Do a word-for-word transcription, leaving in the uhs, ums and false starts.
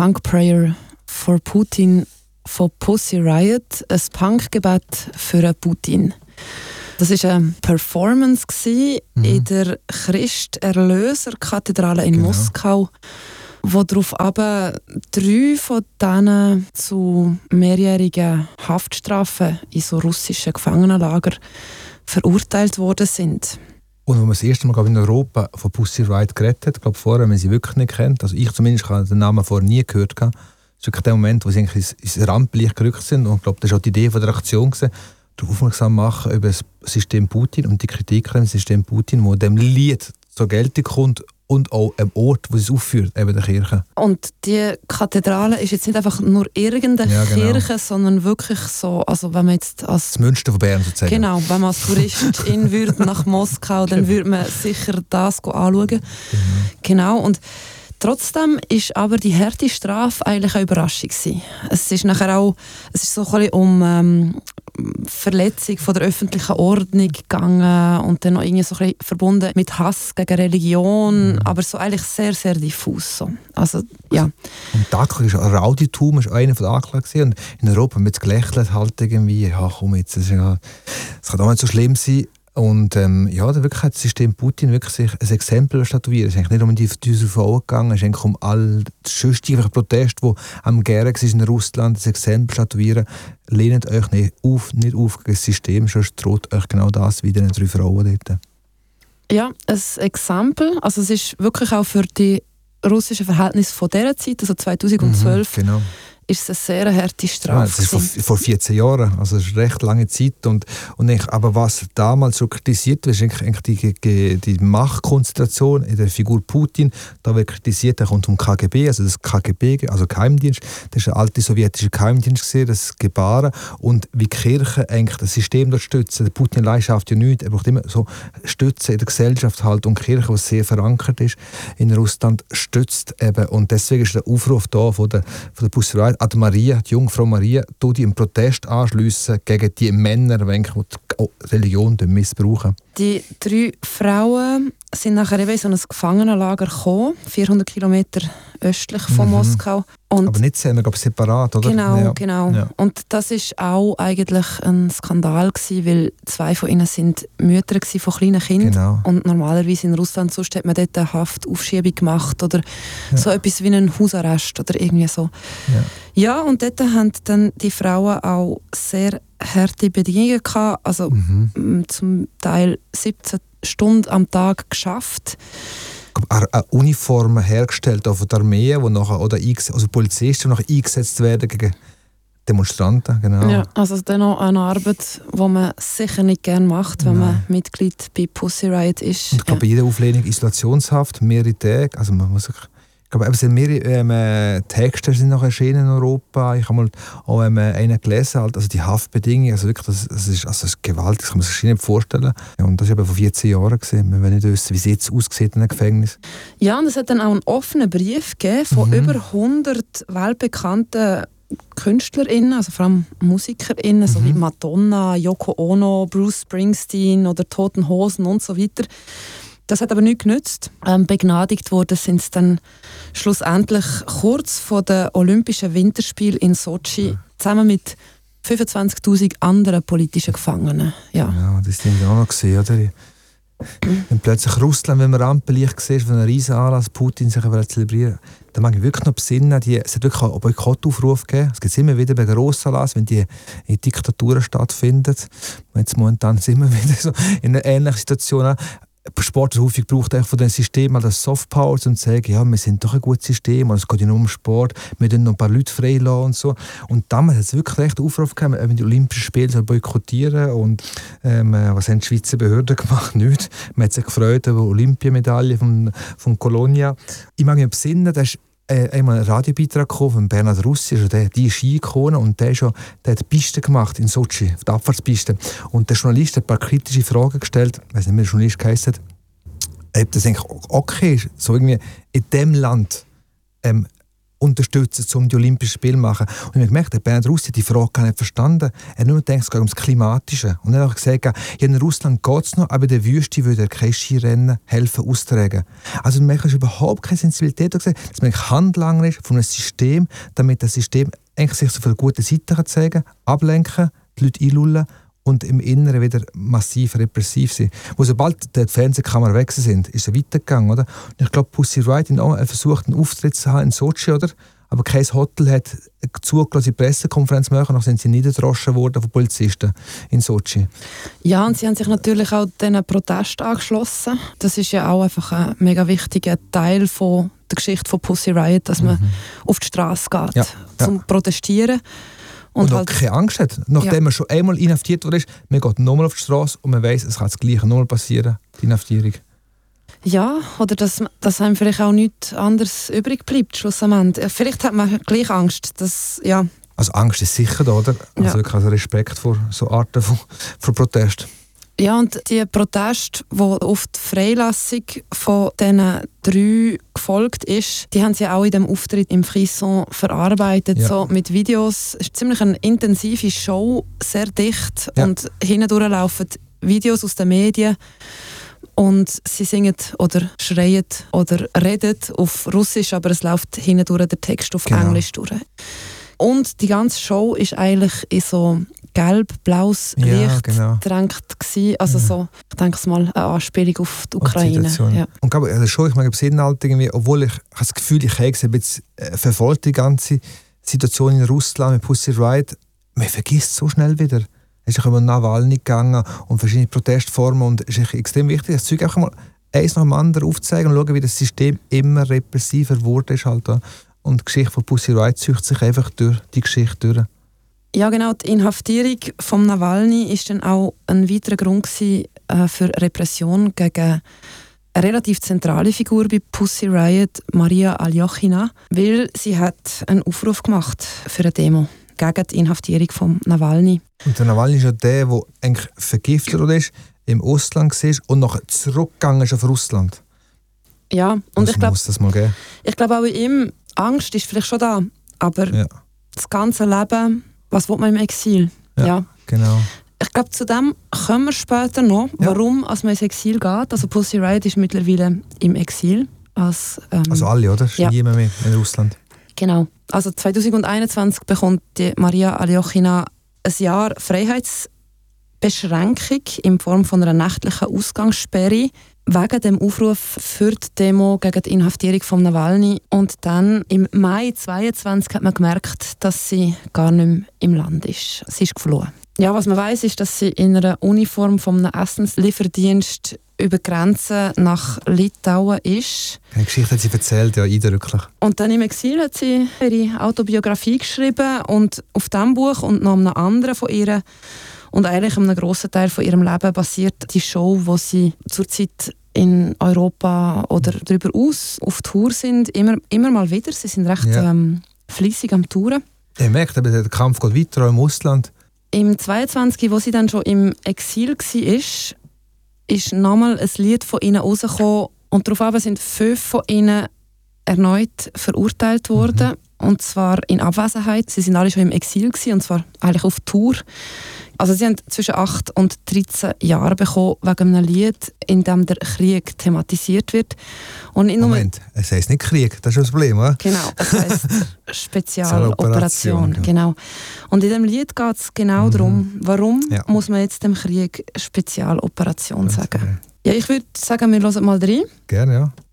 Punk Prayer for Putin von Pussy Riot, ein Punkgebet für Putin. Das war eine Performance mhm. in der Christ-Erlöser-Kathedrale in genau. Moskau, wo darauf aber drei von denen zu mehrjährigen Haftstrafen in so russischen Gefangenenlager verurteilt worden sind. Und als man das erste Mal glaub, in Europa von Pussy Riot geredet hat, glaube vorher, wenn man sie wirklich nicht kennt, also ich zumindest habe den Namen vorher nie gehört, das ist wirklich der Moment, wo sie eigentlich ins, ins Rampenlicht gerückt sind. Und ich glaube, das war auch die Idee von der Aktion, gewesen, darauf aufmerksam machen über das System Putin und die Kritik am System Putin, wo dem Lied zur Geltung kommt und auch am Ort, wo sie es aufführt, eben der Kirche. Und die Kathedrale ist jetzt nicht einfach nur irgendeine ja, genau. Kirche, sondern wirklich so, also wenn man jetzt als... Das Münster von Bern sozusagen. Genau, wenn man als Touristin würde nach Moskau, dann würde man sicher das anschauen. Genau. genau, und trotzdem ist aber die harte Strafe eigentlich eine Überraschung gewesen. Es ist nachher auch, es ist so ein bisschen um ähm, Verletzung von der öffentlichen Ordnung gegangen und dann noch irgendwie so ein bisschen verbunden mit Hass gegen Religion, mhm. aber so eigentlich sehr, sehr diffus. So. Also, ja. Und die Anklage ist Rauditum, ist einer von den Anklagen und in Europa haben wir jetzt gelächelt halt irgendwie, ja komm jetzt, das, ist ja, das kann auch nicht so schlimm sein. Und ähm, ja, da wirklich hat das System Putin wirklich sich ein Exempel statuiert. Es ist eigentlich nicht um die unsere Frauen gegangen, es ist eigentlich um all die sonstigen Proteste, die am Gären waren in Russland, das Exempel statuieren. Lehnt euch nicht auf, nicht auf gegen das System, sonst droht euch genau das wie den drei Frauen dort. Ja, ein Exempel. Also es ist wirklich auch für die russischen Verhältnisse von dieser Zeit, also zweitausendzwölf, mhm, genau. ist es eine sehr harte Strafe. Ja, das ist vor, vor vierzehn Jahren, also das ist eine recht lange Zeit. Und, und ich, aber was damals so kritisiert wird, ist eigentlich die, die Machtkonzentration in der Figur Putin. Da wird kritisiert, er kommt vom K G B, also das K G B, also Geheimdienst. Das ist ein alter sowjetischer Geheimdienst gewesen, das Gebaren. Und wie die Kirche eigentlich das System dort stützen. Der Putin allein schafft ja nichts, er braucht immer so Stütze in der Gesellschaft halt. Und die Kirche, die sehr verankert ist in Russland, stützt eben. Und deswegen ist der Aufruf da von der, von der Pussy Riot an Maria, die Jungfrau Maria, die im Protest anschliessen gegen die Männer, die die Religion missbrauchen. Die drei Frauen sind nachher eben in so ein Gefangenenlager gekommen, vierhundert Kilometer östlich von mhm. Moskau. Und aber nicht sehr, glaube ich, separat, oder? Genau, ja. genau. Ja. Und das war auch eigentlich ein Skandal gewesen, weil zwei von ihnen sind Mütter von kleinen Kindern. Genau. Und normalerweise in Russland sonst hat man dort eine Haftaufschiebung gemacht oder ja. so etwas wie einen Hausarrest oder irgendwie so. Ja, ja, und dort haben dann die Frauen auch sehr harte Bedingungen gehabt, also mhm. zum Teil siebzehn Stunden am Tag geschafft. Eine Uniform hergestellt von der Armee, wo nachher, oder also Polizisten, die nachher eingesetzt werden gegen Demonstranten. Genau. Ja, also dann noch eine Arbeit, die man sicher nicht gerne macht, wenn Nein. man Mitglied bei Pussy Riot ist. Und ich glaube, ja. jede Auflehnung Isolationshaft, mehrere Tage, also man muss sich Ich glaube, es sind mehrere ähm, Texte sind noch erschienen in Europa. Ich habe mal auch ähm, einen gelesen, halt, also die Haftbedingungen, also wirklich, das, das ist, also das ist gewaltig, das kann man sich nicht vorstellen. Ja, und das war eben vor vierzehn Jahren. Gewesen. Wir wollen nicht wissen, wie es jetzt aussieht in einem Gefängnis. Ja, und es hat dann auch einen offenen Brief gegeben von mhm. über hundert weltbekannten KünstlerInnen, also vor allem MusikerInnen, mhm. so wie Madonna, Yoko Ono, Bruce Springsteen oder Toten Hosen und so weiter. Das hat aber nichts genützt. Ähm, begnadigt worden sind sie dann schlussendlich kurz vor den Olympischen Winterspielen in Sochi, ja. zusammen mit fünfundzwanzigtausend anderen politischen Gefangenen. Ja, ja das haben wir auch noch gesehen, oder? Wenn plötzlich Russland, wenn man Rampenlicht sieht, von einem riesen Anlass Putin sich zelebrieren, dann mag ich wirklich noch besinnen, die, es hat wirklich auch Boykottaufrufe gegeben. Es gibt immer wieder bei Grossanlass, wenn die in Diktaturen stattfinden. Jetzt momentan sind wir wieder so in einer ähnlichen Situation. Sport ist häufig braucht von dem System das Softpower, um zu sagen, ja, wir sind doch ein gutes System, es geht ja nur um Sport, wir lassen noch ein paar Leute freilassen und so. Und damals hat es wirklich recht Aufruf gegeben, wenn die Olympischen Spiele boykottieren und ähm, was haben die Schweizer Behörden gemacht? Nichts. Man hat sich gefreut über die Olympiamedaille von, von Colonia. Ich mag mich besinnen, das ist äh, einmal einen Radiobeitrag von Bernhard Russi, also der, die Ski-Ikone, und der, schon, der hat die Piste gemacht in Sochi, die Abfahrtspiste. Und der Journalist hat ein paar kritische Fragen gestellt, ich weiß nicht, wie der Journalist geheißen hat, ob das eigentlich okay ist, so irgendwie in diesem Land ähm, unterstützen, um die Olympischen Spiele zu machen. Und ich habe gemerkt, der Bernd Russi hat die Frage gar nicht verstanden. Er hat nur gedacht, es geht ums Klimatische. Und er hat gesagt, ja, in Russland geht es noch, aber in der Wüste würde er kein Skirennen helfen austragen. Also man merkt überhaupt keine Sensibilität, dass man handlanger ist von einem System, damit das System eigentlich sich so auf eine gute Seite kann zeigen, ablenken, die Leute einlullen und im Inneren wieder massiv repressiv sind. Wo sobald die Fernsehkameras weg sind, ist es weitergegangen, oder? Und ich glaube, Pussy Riot hat versucht, einen Auftritt zu haben in Sochi, oder? Aber kein Hotel hat zugelassen, eine Pressekonferenz zu machen, noch sind sie niedergedroschen worden von Polizisten in Sochi. Ja, und sie haben sich natürlich auch diesen Protest angeschlossen. Das ist ja auch einfach ein mega wichtiger Teil von der Geschichte von Pussy Riot, dass man mhm. auf die Straße geht, ja, zum ja. Protestieren. Und, und auch halt, keine Angst hat. Nachdem ja. man schon einmal inhaftiert wurde, man geht nochmal auf die Straße und man weiss, es kann das Gleiche nochmal passieren, die Inhaftierung. Ja, oder dass, dass einem vielleicht auch nichts anderes übrig bleibt, schlussendlich. Vielleicht hat man gleich Angst, dass, ja. Also Angst ist sicher da, oder? Also ja. wirklich also Respekt vor so Arten von, von Protest. Ja, und die Proteste, die auf die Freilassung von diesen drei gefolgt ist, die haben sie auch in dem Auftritt im Frisson verarbeitet, ja. so mit Videos. Es ist ziemlich eine intensive Show, sehr dicht ja. und hindurch laufen Videos aus den Medien und sie singen oder schreien oder reden auf Russisch, aber es läuft hindurch der Text auf genau. Englisch durch. Und die ganze Show ist eigentlich in so gelb-blaues Licht ja, genau. gedrängt gewesen. Also ja. so, ich denke es mal, eine Anspielung auf die Ukraine. Auf die ja. Und glaube, also schon, ich meine, im Inhalt irgendwie, obwohl ich, ich habe das Gefühl, ich habe ein bisschen äh, verfolgt die ganze Situation in Russland mit Pussy Riot, man vergisst so schnell wieder. Es ist auch über Nawalny gegangen und verschiedene Protestformen und es ist extrem wichtig, das Zeug einfach mal eins nach dem anderen aufzuzeigen und schauen, wie das System immer repressiver wurde. Halt da. Und die Geschichte von Pussy Riot zieht sich einfach durch die Geschichte durch. Ja, genau. Die Inhaftierung von Nawalny war dann auch ein weiterer Grund gewesen, äh, für Repression gegen eine relativ zentrale Figur bei Pussy Riot, Maria Aljochina, weil sie hat einen Aufruf gemacht für eine Demo gegen die Inhaftierung von Nawalny. Und der Nawalny ist ja der, der eigentlich vergiftet ist, im Ausland war und nachher zurückgegangen ist auf Russland. Ja, und das ich glaube, muss das mal geben. Ich glaube auch in ihm, Angst ist vielleicht schon da, aber ja. das ganze Leben, was will man im Exil? Ja, ja. genau. Ich glaube, zu dem kommen wir später noch, ja. warum als man ins Exil geht. Also Pussy Riot ist mittlerweile im Exil. Als, ähm, also alle, oder? Ja. Niemand mehr in Russland. Genau. Also zwanzig einundzwanzig bekommt die Maria Aljochina ein Jahr Freiheitsbeschränkung in Form von einer nächtlichen Ausgangssperre wegen dem Aufruf für die Demo gegen die Inhaftierung von Nawalny. Und dann im Mai zweitausendzweiundzwanzig hat man gemerkt, dass sie gar nicht mehr im Land ist. Sie ist geflohen. Ja, was man weiss, ist, dass sie in einer Uniform von einem Essenslieferdienst über die Grenze nach Litauen ist. Die Geschichte hat sie erzählt, ja, eindrücklich. Und dann im Exil hat sie ihre Autobiografie geschrieben und auf diesem Buch und noch einem anderen von ihr und eigentlich einem grossen Teil von ihrem Leben basiert die Show, wo sie zurzeit in Europa oder darüber aus auf Tour sind, immer, immer mal wieder. Sie sind recht ja. ähm, fleissig am Touren. Ihr merkt, der Kampf geht weiter auch im Ausland. Im zweiundzwanzig, wo sie dann schon im Exil war, ist, ist nochmal ein Lied von ihnen rausgekommen und daraufhin sind fünf von ihnen erneut verurteilt worden. Mhm. Und zwar in Abwesenheit. Sie sind alle schon im Exil gewesen, und zwar eigentlich auf Tour. Also sie haben zwischen acht und dreizehn Jahre bekommen wegen einem Lied, in dem der Krieg thematisiert wird. Und in Moment, es heisst nicht Krieg, das ist das Problem, oder? Genau, es heisst Spezialoperation. Genau. Und in dem Lied geht es genau mhm. darum, warum ja. muss man jetzt dem Krieg Spezialoperation sagen. Okay. Ja, ich würde sagen, wir hören mal rein. Gerne, ja.